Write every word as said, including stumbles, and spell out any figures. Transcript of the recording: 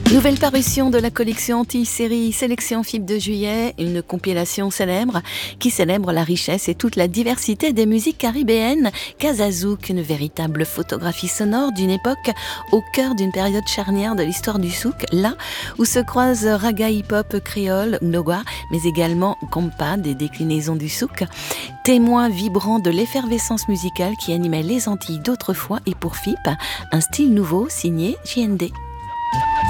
Nouvelle parution de la collection anti-série Sélection F I B de juillet, une compilation célèbre qui célèbre la richesse et toute la diversité des musiques caribéennes. Casazouk, une véritable photographie sonore d'une époque au cœur d'une période charnière de l'histoire du souk, là où se croisent raga hip-hop créole, ngnoga, mais également compa, des déclinaisons du souk. Témoin vibrant de l'effervescence musicale qui animait les Antilles d'autrefois et pour F I P, un style nouveau signé J N D.